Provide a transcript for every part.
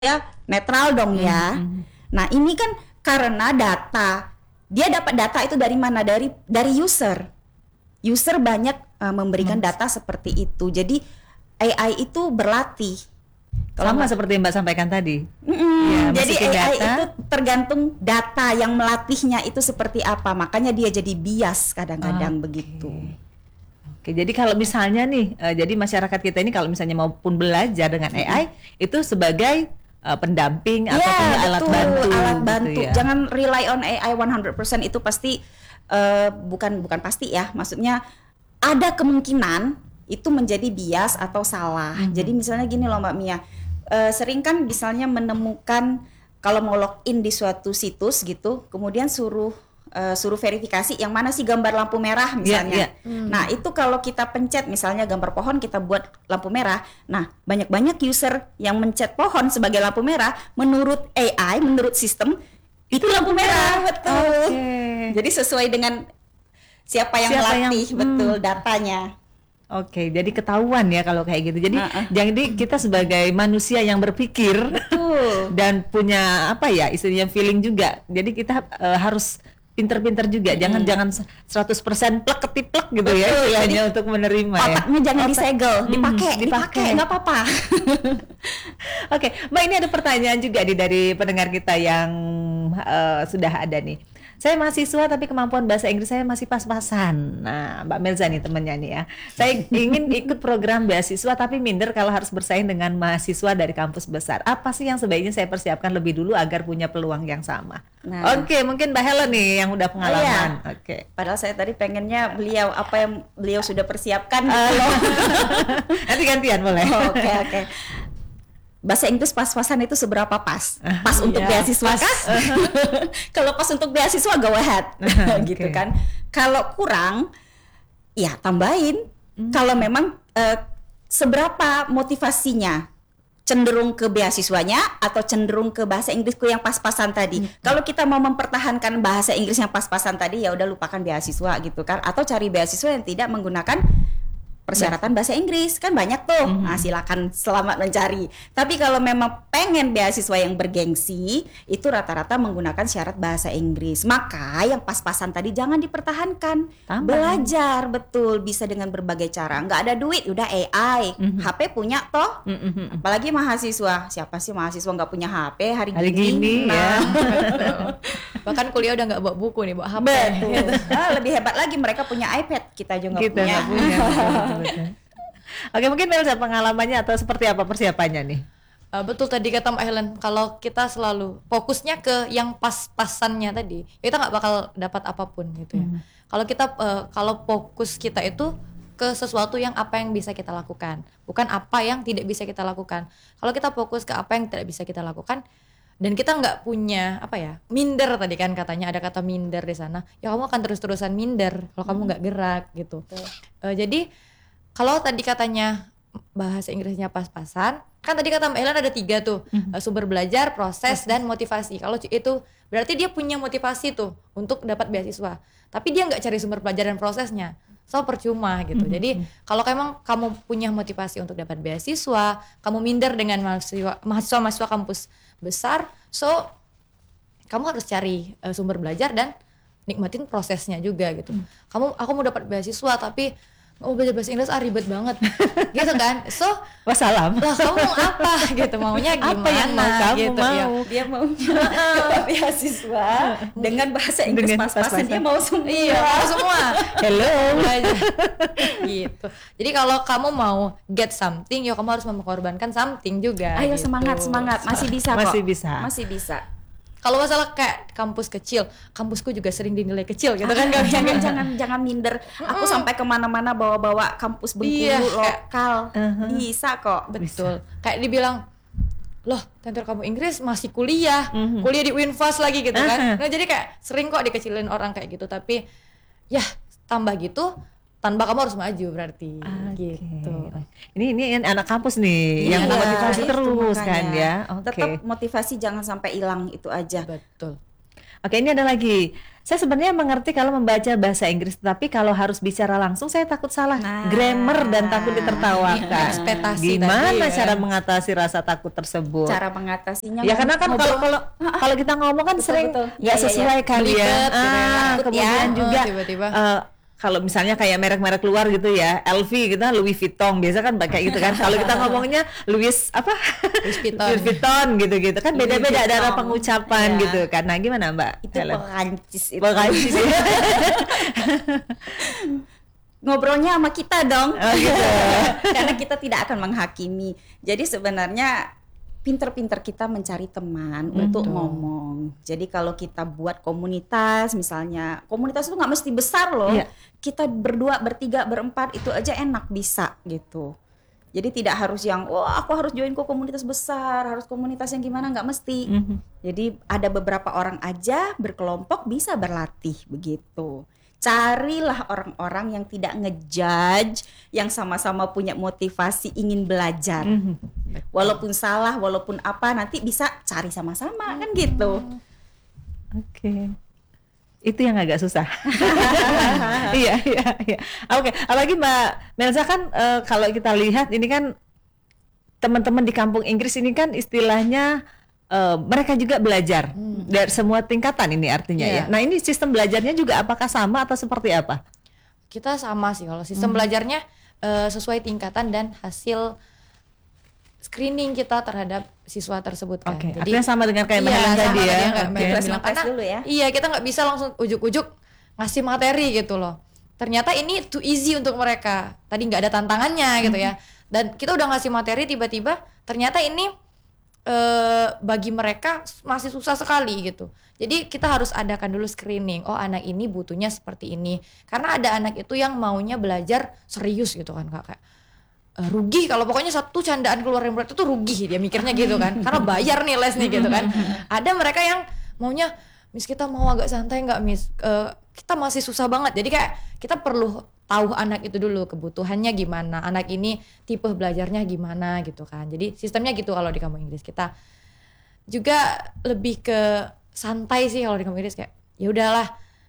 ya netral dong ya. Nah, ini kan karena data. Dia dapat data itu dari mana? Dari user. User banyak memberikan data seperti itu. Jadi AI itu berlatih. Sama seperti yang Mbak sampaikan tadi. Ya, Jadi masukin AI data. itu tergantung data yang melatihnya itu seperti apa. Makanya dia jadi bias kadang-kadang begitu. Oke, jadi kalau misalnya nih, jadi masyarakat kita ini kalau misalnya maupun belajar dengan AI itu sebagai pendamping atau punya alat betul, bantu. alat gitu bantu. ya. Jangan rely on AI 100%, itu pasti bukan pasti ya. Maksudnya ada kemungkinan itu menjadi bias atau salah. Jadi misalnya gini loh Mbak Mia, sering kan misalnya menemukan kalau mau login di suatu situs gitu, kemudian suruh verifikasi yang mana sih gambar lampu merah misalnya. Nah, itu kalau kita pencet misalnya gambar pohon, kita buat lampu merah. Nah, banyak user yang mencet pohon sebagai lampu merah, menurut AI, menurut sistem itu lampu merah, betul. Jadi sesuai dengan siapa yang melatih, betul datanya. Oke, jadi ketahuan ya kalau kayak gitu. Jadi kita sebagai manusia yang berpikir dan punya apa ya, istilahnya feeling juga. Jadi kita harus pinter-pinter juga, jangan 100% plek ketiplek gitu ya, hanya untuk menerima ya. Otaknya jangan disegel, dipakai, nggak apa-apa. Oke, Mbak, ini ada pertanyaan juga dari pendengar kita yang sudah ada nih. Saya mahasiswa tapi kemampuan bahasa Inggris saya masih pas-pasan. Nah, Mbak Melza nih temennya nih ya. Saya ingin ikut program beasiswa tapi minder kalau harus bersaing dengan mahasiswa dari kampus besar. Apa sih yang sebaiknya saya persiapkan lebih dulu agar punya peluang yang sama? Oke, mungkin Mbak Helen nih yang udah pengalaman. Oke. Padahal saya tadi pengennya apa yang beliau sudah persiapkan gitu loh. Nanti gantian boleh. Oke. Bahasa Inggris pas-pasan itu seberapa pas? Pas untuk beasiswa kah? Kalau pas untuk beasiswa go ahead, gitu kan. Kalau kurang, ya tambahin. Kalau memang seberapa motivasinya, cenderung ke beasiswanya atau cenderung ke bahasa Inggrisku yang pas-pasan tadi. Kalau kita mau mempertahankan bahasa Inggris yang pas-pasan tadi, ya udah lupakan beasiswa gitu kan. Atau cari beasiswa yang tidak menggunakan persyaratan bahasa Inggris, kan banyak tuh. Nah, silakan, selamat mencari. Tapi kalau memang pengen beasiswa yang bergengsi, itu rata-rata menggunakan syarat bahasa Inggris. Maka yang pas-pasan tadi jangan dipertahankan. Belajar betul, bisa dengan berbagai cara. Nggak ada duit, udah AI. HP punya toh. Apalagi mahasiswa. Siapa sih mahasiswa nggak punya HP hari gini? Ya. Bahkan kuliah udah nggak bawa buku nih, bawa HP. Betul. Lebih hebat lagi, mereka punya iPad, kita juga nggak punya. Oke, mungkin Melza pengalamannya atau seperti apa persiapannya nih? Betul tadi kata Mbak Helen, kalau kita selalu fokusnya ke yang pas-pasannya tadi, kita nggak bakal dapat apapun gitu ya. Kalau kita kalau fokus kita itu ke sesuatu yang apa yang bisa kita lakukan, bukan apa yang tidak bisa kita lakukan. Kalau kita fokus ke apa yang tidak bisa kita lakukan, dan kita nggak punya minder tadi kan katanya, ada kata minder di sana, ya kamu akan terus-terusan minder kalau kamu nggak gerak gitu. Jadi kalau tadi katanya bahasa Inggrisnya pas-pasan, kan tadi kata Mbak Helen ada 3 tuh, sumber belajar, proses, dan motivasi. Kalau itu berarti dia punya motivasi tuh untuk dapat beasiswa, tapi dia nggak cari sumber belajar dan prosesnya, so percuma gitu. Jadi kalau emang kamu punya motivasi untuk dapat beasiswa, kamu minder dengan mahasiswa kampus besar, so kamu harus cari sumber belajar dan nikmatin prosesnya juga gitu. Aku mau dapat beasiswa tapi belajar bahasa Inggris ribet banget gitu kan, so wassalam lah kamu mau apa gitu, maunya gimana, apa yang mau kamu gitu mau ya. Dia mau dapat beasiswa dengan bahasa Inggris pas-pasan, dia mau semua. Iya, mau semua. Hello. Gitu. Jadi kalau kamu mau get something, ya kamu harus mengorbankan something juga. Ayo gitu. semangat, masih bisa kok. Masih bisa. Kalau masalah kayak kampus kecil, kampusku juga sering dinilai kecil gitu kan. Jangan minder. Aku sampai kemana-mana bawa kampus Bengkulu lokal. Bisa kok. Betul. Kayak dibilang, loh tentu kamu Inggris masih kuliah di Univas lagi gitu kan. Nah jadi kayak sering kok dikecilin orang kayak gitu. Tapi ya tambah gitu, tanpa kamu harus maju berarti gitu. Ini anak kampus nih yang motivasi terus kan ya. Tetap motivasi jangan sampai hilang, itu aja. Betul. Oke, ini ada lagi. saya sebenarnya mengerti kalau membaca bahasa Inggris, tapi kalau harus bicara langsung saya takut salah grammar dan takut ditertawakan. Ekspektasi Gimana tadi, cara mengatasi rasa takut tersebut? Cara mengatasinya Ya karena kan kalau kita ngomong kan sering nggak sesuai kan ya. Belibet, gitu ya. Kemudian juga tiba-tiba. kalau misalnya kayak merek-merek luar gitu ya, LV kita Louis Vuitton biasa kan kayak gitu kan. Kalau kita ngomongnya Louis Vuitton. Louis Vuitton gitu-gitu kan Louis beda-beda Vuitton. ada pengucapan Iya. gitu kan. Nah gimana Mbak? itu Helen? Perancis itu. Perancis ya. Ngobrolnya sama kita dong. Oh, gitu. Karena kita tidak akan menghakimi. Jadi sebenarnya pinter-pinter kita mencari teman untuk ngomong. Jadi kalau kita buat komunitas, misalnya komunitas itu nggak mesti besar loh. Iya. Kita berdua, bertiga, berempat itu aja enak bisa gitu. Jadi tidak harus yang, aku harus join ke komunitas besar, harus komunitas yang gimana, nggak mesti. Jadi ada beberapa orang aja berkelompok bisa berlatih begitu. Carilah orang-orang yang tidak ngejudge, yang sama-sama punya motivasi ingin belajar. Walaupun salah, walaupun apa, nanti bisa cari sama-sama kan gitu. Oke. Itu yang agak susah. Iya. Oke, apalagi Mbak Melza kan kalau kita lihat ini kan teman-teman di kampung Inggris ini kan istilahnya mereka juga belajar dari semua tingkatan ini artinya ya. Nah ini sistem belajarnya juga apakah sama atau seperti apa? Kita sama sih kalau sistem belajarnya sesuai tingkatan dan hasil screening kita terhadap siswa tersebut kan. Oke, Jadi artinya sama dengan kayak Mbak iya, Helen sama tadi ya. kayak Mbak Oke. Helen bilang. Plus Karena dulu ya. iya kita nggak bisa langsung ujuk-ujuk ngasih materi gitu loh. Ternyata ini too easy untuk mereka. Tadi nggak ada tantangannya gitu ya. Dan kita udah ngasih materi tiba-tiba ternyata ini bagi mereka masih susah sekali gitu. Jadi kita harus adakan dulu screening. Oh anak ini butuhnya seperti ini. Karena ada anak itu yang maunya belajar serius gitu kan Kak. Kayak rugi kalau pokoknya satu candaan keluar yang berat itu rugi dia mikirnya gitu kan. Karena bayar nih les nih gitu kan. Ada mereka yang maunya Miss kita mau agak santai nggak Miss? Kita masih susah banget. Jadi kayak kita perlu tahu anak itu dulu kebutuhannya gimana. Anak ini tipe belajarnya gimana gitu kan. Jadi sistemnya gitu kalau di kampung Inggris. Kita juga lebih ke santai sih kalau di kampung Inggris kayak ya udahlah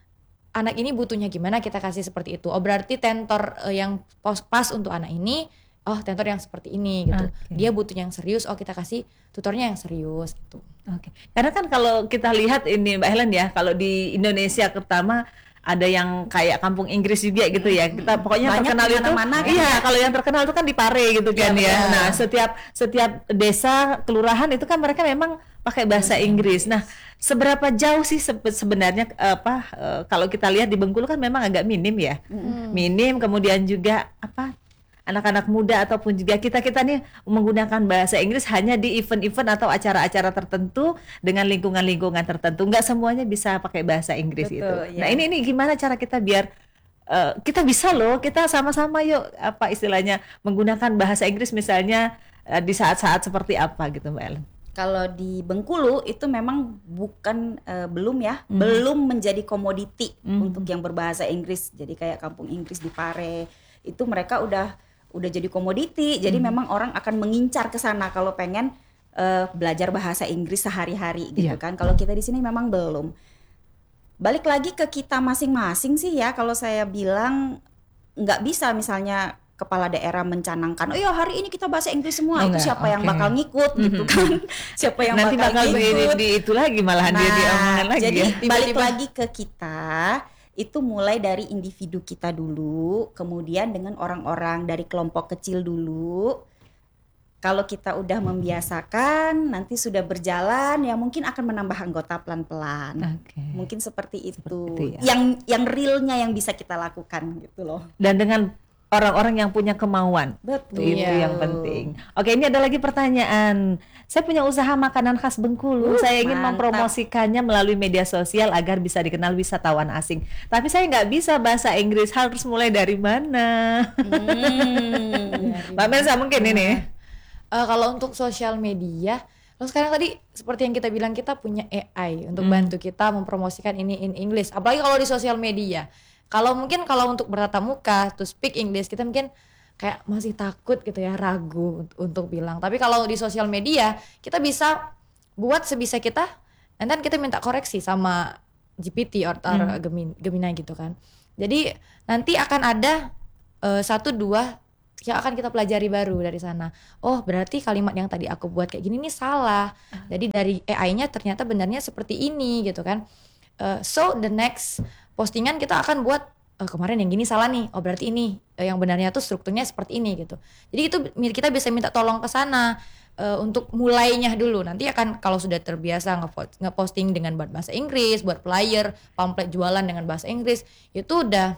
anak ini butuhnya gimana kita kasih seperti itu. Oh berarti tentor yang pas untuk anak ini. Oh tentor yang seperti ini gitu. Oke. Dia butuh yang serius. Oh kita kasih tutornya yang serius gitu. Oke. Karena kan kalau kita lihat ini Mbak Helen ya, kalau di Indonesia terutama ada yang kayak kampung Inggris juga gitu ya. Kita pokoknya Banyak terkenal di itu. mana-mana kan Iya, ya. kalau yang terkenal itu kan di Pare gitu kan ya. benar. Nah, setiap desa, kelurahan itu kan mereka memang pakai bahasa Inggris. Nah, seberapa jauh sih sebenarnya kalau kita lihat di Bengkulu kan memang agak minim ya. Minim, kemudian juga anak-anak muda ataupun juga kita nih menggunakan bahasa Inggris hanya di event-event atau acara-acara tertentu dengan lingkungan-lingkungan tertentu. Nggak semuanya bisa pakai bahasa Inggris. Betul, itu. ya. Nah ini gimana cara kita biar kita bisa loh, kita sama-sama yuk istilahnya menggunakan bahasa Inggris misalnya di saat-saat seperti apa gitu Mbak Ellen? Kalau di Bengkulu itu memang bukan belum menjadi komoditi untuk yang berbahasa Inggris. Jadi kayak kampung Inggris di Pare itu mereka udah jadi komoditi. Jadi memang orang akan mengincar ke sana kalau pengen belajar bahasa Inggris sehari-hari gitu kan. Kalau kita di sini memang belum. Balik lagi ke kita masing-masing sih ya. Kalau saya bilang nggak bisa misalnya kepala daerah mencanangkan, oh ya hari ini kita bahasa Inggris semua. Itu siapa yang bakal ngikut gitu kan? Siapa yang Nanti bakal ngikut? di itu lagi malahan dia diomongan lagi Jadi ya. balik lagi ke kita. Itu mulai dari individu kita dulu, kemudian dengan orang-orang dari kelompok kecil dulu. Kalau kita udah membiasakan, nanti sudah berjalan, ya mungkin akan menambah anggota pelan-pelan. Oke. Mungkin seperti itu. Seperti itu ya. Yang realnya yang bisa kita lakukan gitu loh. Dan dengan orang-orang yang punya kemauan. Betul. Itu yang penting. Oke, ini ada lagi pertanyaan. Saya punya usaha makanan khas Bengkulu. Saya ingin mantap. mempromosikannya melalui media sosial agar bisa dikenal wisatawan asing. Tapi saya nggak bisa bahasa Inggris. Harus mulai dari mana? Mbak Melza mungkin ini. Kalau untuk sosial media, kalau sekarang tadi seperti yang kita bilang kita punya AI untuk bantu kita mempromosikan ini in English. Apalagi kalau di sosial media. Kalau untuk bertatap muka, to speak English, kita mungkin kayak masih takut gitu ya, ragu untuk bilang. Tapi kalau di sosial media, kita bisa buat sebisa kita, dan kita minta koreksi sama GPT or Gemini gitu kan. Jadi nanti akan ada 1-2 yang akan kita pelajari baru dari sana. Oh, berarti kalimat yang tadi aku buat kayak gini nih salah. Jadi dari AI-nya ternyata benarnya seperti ini gitu kan. So the next postingan kita akan buat kemarin yang gini salah nih. Oh, berarti ini yang benarnya tuh strukturnya seperti ini gitu. Jadi itu kita bisa minta tolong ke sana untuk mulainya dulu. Nanti akan kalau sudah terbiasa ngeposting dengan bahasa Inggris, buat flyer, pamflet jualan dengan bahasa Inggris, itu udah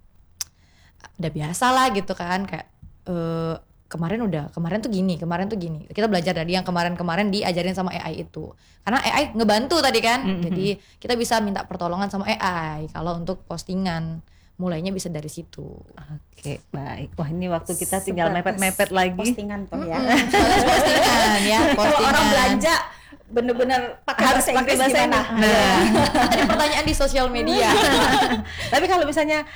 biasa lah gitu kan. Kayak kemarin tuh gini, kita belajar dari yang kemarin diajarin sama AI itu, karena AI ngebantu tadi kan. Jadi kita bisa minta pertolongan sama AI kalau untuk postingan, mulainya bisa dari situ. Oke, baik. Wah, ini waktu kita tinggal mepet-mepet lagi. Postingan tuh ya. Postingan ya, Kalau orang belanja bener-bener harus pakai pakai bahasa gimana? Inggris. Nah, tadi pertanyaan di sosial media. tapi kalau misalnya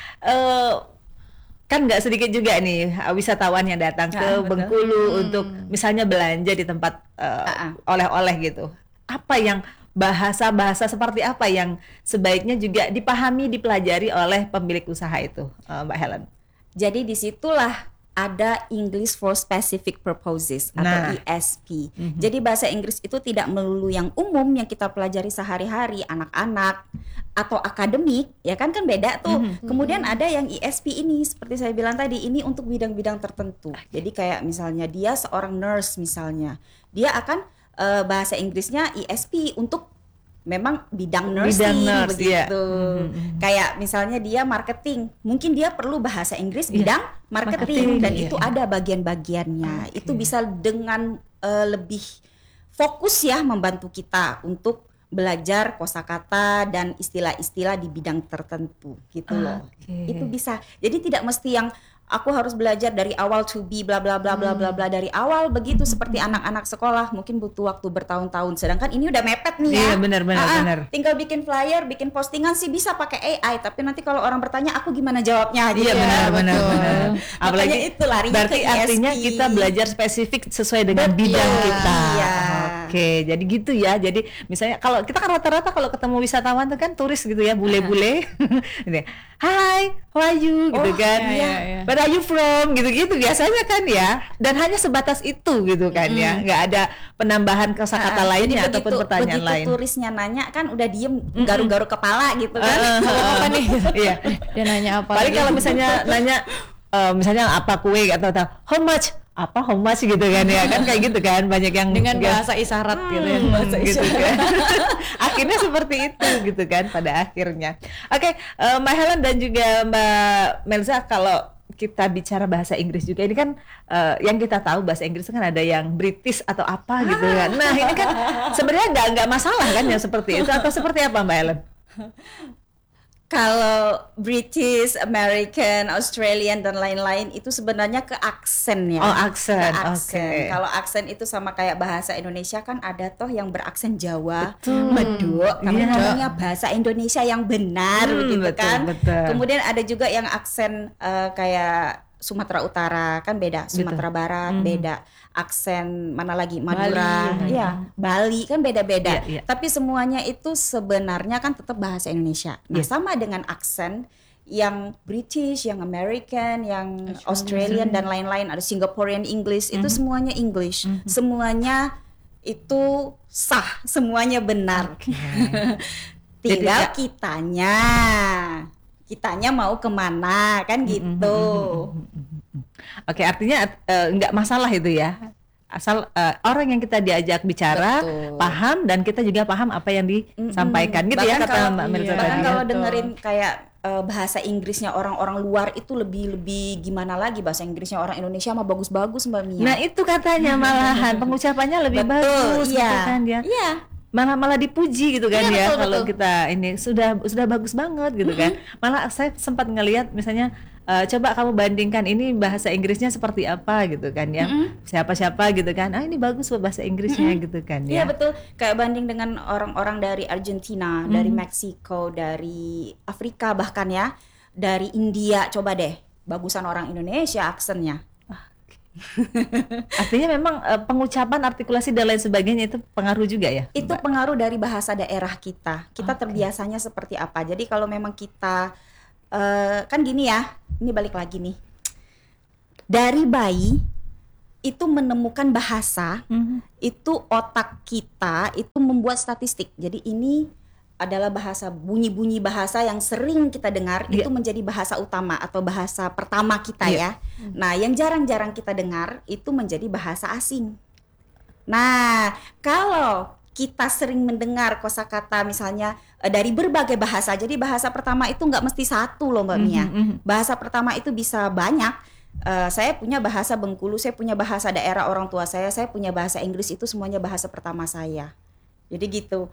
kan nggak sedikit juga nih wisatawan yang datang ke Bengkulu untuk misalnya belanja di tempat oleh-oleh gitu. Apa yang bahasa seperti apa yang sebaiknya juga dipahami, dipelajari oleh pemilik usaha itu, Mbak Helen? Jadi disitulah ada English for Specific Purposes atau ESP. Jadi bahasa Inggris itu tidak melulu yang umum yang kita pelajari sehari-hari, anak-anak atau akademik, ya kan beda tuh. Kemudian ada yang ESP ini, seperti saya bilang tadi, ini untuk bidang-bidang tertentu. Jadi kayak misalnya dia seorang nurse misalnya, dia akan bahasa Inggrisnya ESP untuk memang bidang nursing begitu. Kayak misalnya dia marketing, mungkin dia perlu bahasa Inggris bidang marketing dan itu ada bagian-bagiannya. Itu bisa dengan lebih fokus ya membantu kita untuk belajar kosakata dan istilah-istilah di bidang tertentu gitu loh. Itu bisa. Jadi tidak mesti yang aku harus belajar dari awal to be bla bla bla bla bla bla dari awal begitu seperti anak-anak sekolah mungkin butuh waktu bertahun-tahun. Sedangkan ini udah mepet nih ya. Iya, benar. Tinggal bikin flyer, bikin postingan sih bisa pakai AI, tapi nanti kalau orang bertanya aku gimana jawabnya gitu. Iya, benar. Apalagi itu larinya berarti ke artinya ESP. kita belajar spesifik sesuai dengan bidang kita. Iya. Oke, jadi gitu ya. Jadi misalnya kalau kita kan rata-rata kalau ketemu wisatawan tuh kan turis gitu ya, bule-bule. Hi, how are you? Gitu kan. Iya. Where are you from? Gitu-gitu biasanya kan ya. Dan hanya sebatas itu gitu kan ya. Nggak ada penambahan kosakata lainnya ataupun pertanyaan lain. Begitu turisnya nanya kan udah diem garu-garu kepala gitu kan. Apa nih? Iya. Dia nanya apa? Paling kalau misalnya nanya misalnya apa kue atau how much gitu kan ya kan kayak gitu kan banyak yang dengan bahasa isyarat gitu ya. Bahasa gitu kan. Akhirnya seperti itu gitu kan pada akhirnya. Oke, Mbak Helen dan juga Mbak Melza, kalau kita bicara bahasa Inggris juga ini kan yang kita tahu bahasa Inggris kan ada yang British atau apa gitu kan. Nah, ini kan sebenarnya nggak masalah kan yang seperti itu atau seperti apa Mbak Helen? Kalau British, American, Australian dan lain-lain itu sebenarnya ke aksen ya. Oh, aksen. Oke. Kalau aksen itu sama kayak bahasa Indonesia kan ada toh yang beraksen Jawa, Medok, namanya bahasa Indonesia yang benar gitu kan. Betul. Kemudian ada juga yang aksen kayak Sumatera Utara kan beda, Sumatera Barat beda, aksen mana lagi Madura, Bali kan beda-beda. Tapi semuanya itu sebenarnya kan tetap bahasa Indonesia. Nah, sama dengan aksen yang British, yang American, yang Australian dan lain-lain, ada Singaporean English, itu semuanya English. Semuanya itu sah, semuanya benar. Tinggal kitanya mau kemana kan gitu. Oke, artinya nggak masalah itu ya. Asal orang yang kita diajak bicara paham dan kita juga paham apa yang disampaikan gitu ya kata Mbak Melza tadi. Bahkan kalau dengerin kayak bahasa Inggrisnya orang-orang luar itu lebih gimana lagi, bahasa Inggrisnya orang Indonesia mah bagus-bagus Mbak Mia. Nah, itu katanya malahan pengucapannya lebih bagus gitu kan dia. Iya. Malah dipuji gitu kan ya, betul, kalau kita ini sudah bagus banget gitu kan. Malah saya sempat ngelihat misalnya coba kamu bandingkan ini bahasa Inggrisnya seperti apa gitu kan ya. Siapa-siapa gitu kan. Ini bagus bahasa Inggrisnya gitu kan ya. Iya betul. Kayak banding dengan orang-orang dari Argentina, dari Meksiko, dari Afrika bahkan ya, dari India, coba deh bagusan orang Indonesia aksennya. Artinya memang pengucapan, artikulasi dan lain sebagainya itu pengaruh juga ya? Itu pengaruh dari bahasa daerah kita. Kita terbiasanya seperti apa. Jadi kalau memang kita kan gini ya, ini balik lagi nih. Dari bayi itu menemukan bahasa, itu otak kita itu membuat statistik. Jadi ini adalah bahasa, bunyi-bunyi bahasa yang sering kita dengar, itu menjadi bahasa utama atau bahasa pertama kita ya. Nah, yang jarang-jarang kita dengar itu menjadi bahasa asing. Nah, kalau kita sering mendengar kosakata misalnya dari berbagai bahasa, jadi bahasa pertama itu nggak mesti satu loh Mbak Mia. Bahasa pertama itu bisa banyak. Saya punya bahasa Bengkulu, saya punya bahasa daerah orang tua saya punya bahasa Inggris, itu semuanya bahasa pertama saya. Jadi gitu.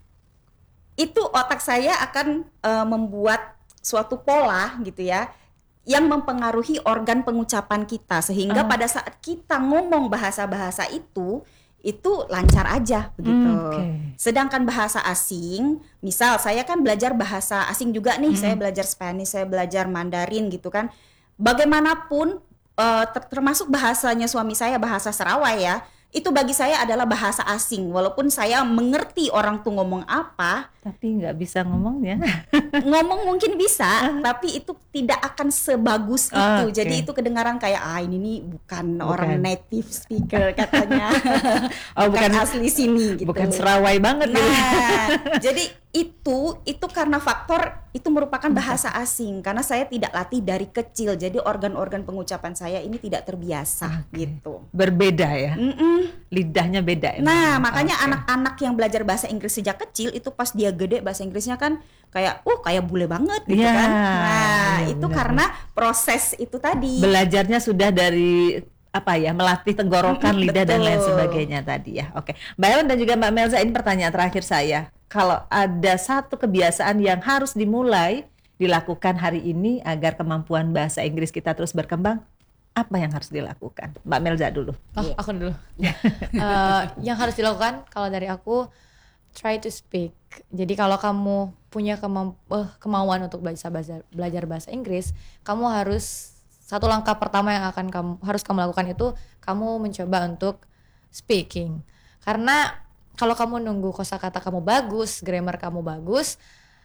Itu otak saya akan membuat suatu pola gitu ya, yang mempengaruhi organ pengucapan kita, sehingga pada saat kita ngomong bahasa-bahasa itu lancar aja begitu. Sedangkan bahasa asing, misal saya kan belajar bahasa asing juga nih, saya belajar Spanish, saya belajar Mandarin gitu kan. Bagaimanapun termasuk bahasanya suami saya, bahasa Serawai ya, itu bagi saya adalah bahasa asing. Walaupun saya mengerti orang tuh ngomong apa, tapi nggak bisa ngomongnya. Ngomong mungkin bisa, tapi itu tidak akan sebagus itu. Jadi itu kedengaran kayak ini nih bukan orang native speaker katanya. bukan asli sini gitu. Bukan Serawai banget. Jadi itu karena faktor itu merupakan bahasa asing, karena saya tidak latih dari kecil. Jadi organ-organ pengucapan saya ini tidak terbiasa gitu. Berbeda ya. Lidahnya beda ya. Nah, makanya anak-anak yang belajar bahasa Inggris sejak kecil itu pas dia gede bahasa Inggrisnya kan kayak kayak bule banget gitu kan. Nah, itu karena proses itu tadi. Belajarnya sudah dari melatih tenggorokan, lidah dan lain sebagainya tadi ya. Oke. Mbak Helen dan juga Mbak Melza, ini pertanyaan terakhir saya. Kalau ada satu kebiasaan yang harus dimulai dilakukan hari ini agar kemampuan bahasa Inggris kita terus berkembang, apa yang harus dilakukan? Mbak Melza dulu. Aku dulu. Yang harus dilakukan kalau dari aku, try to speak. Jadi kalau kamu punya kemauan untuk belajar bahasa Inggris, kamu harus, satu langkah pertama yang akan kamu lakukan itu kamu mencoba untuk speaking. Karena kalau kamu nunggu kosakata kamu bagus, grammar kamu bagus,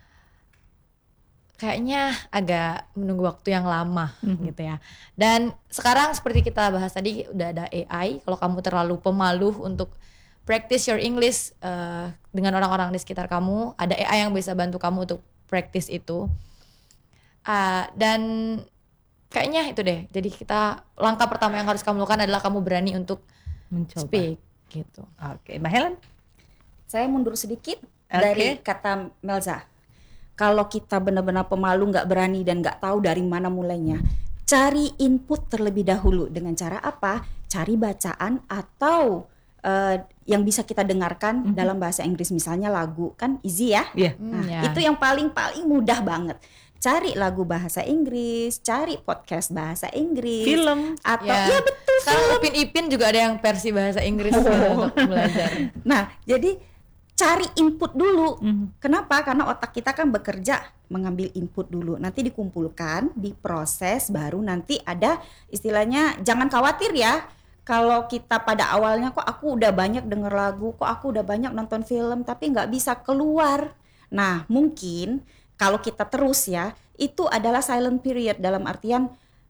kayaknya agak menunggu waktu yang lama gitu ya. Dan sekarang seperti kita bahas tadi, udah ada AI. Kalau kamu terlalu pemalu untuk practice your English dengan orang-orang di sekitar kamu, ada AI yang bisa bantu kamu untuk practice itu. Dan kayaknya itu deh. Jadi langkah pertama yang harus kamu lakukan adalah kamu berani untuk mencoba speak gitu. Oke, Mbak Helen? Saya mundur sedikit dari kata Melza. Kalau kita benar-benar pemalu, nggak berani dan nggak tahu dari mana mulainya, cari input terlebih dahulu. Dengan cara apa? Cari bacaan atau yang bisa kita dengarkan dalam bahasa Inggris, misalnya lagu, kan easy ya. Itu yang paling mudah banget. Cari lagu bahasa Inggris, cari podcast bahasa Inggris, film atau ya betul. Sekarang Ipin juga ada yang versi bahasa Inggris untuk belajar. Nah, jadi cari input dulu. Kenapa? Karena otak kita kan bekerja mengambil input dulu. Nanti dikumpulkan, diproses, baru nanti ada istilahnya, jangan khawatir ya. Kalau kita pada awalnya kok aku udah banyak denger lagu, kok aku udah banyak nonton film, tapi nggak bisa keluar. Nah, mungkin kalau kita terus ya, itu adalah silent period, dalam artian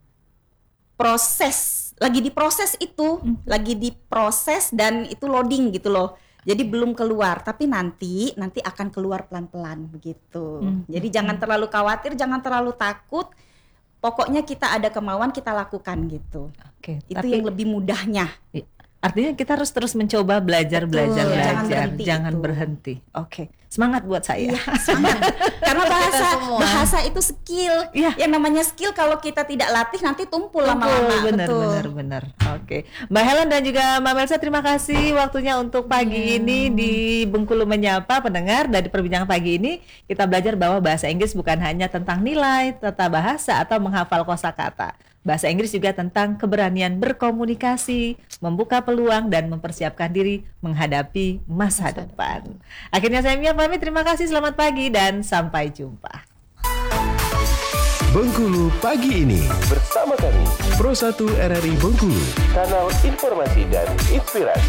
proses, lagi diproses itu, lagi diproses dan itu loading gitu loh. Jadi belum keluar, tapi nanti akan keluar pelan-pelan begitu. Jadi jangan terlalu khawatir, jangan terlalu takut. Pokoknya kita ada kemauan, kita lakukan gitu. Itu yang lebih mudahnya. Artinya kita harus terus mencoba belajar, jangan berhenti. Oke. Semangat buat saya. Semangat. Karena bahasa itu skill. Yang namanya skill kalau kita tidak latih nanti tumpul lama-lama. Benar. Oke. Mbak Helen dan juga Mbak Melza, terima kasih waktunya untuk pagi ini di Bengkulu Menyapa. Pendengar, dari perbincangan pagi ini kita belajar bahwa bahasa Inggris bukan hanya tentang nilai, tata bahasa atau menghafal kosakata. Bahasa Inggris juga tentang keberanian berkomunikasi, membuka peluang dan mempersiapkan diri menghadapi masa depan. Akhirnya saya Mia pamit, terima kasih, selamat pagi dan sampai jumpa. Bengkulu pagi ini bersama kami Pro 1 RRI Bengkulu. Kanal informasi dan inspirasi.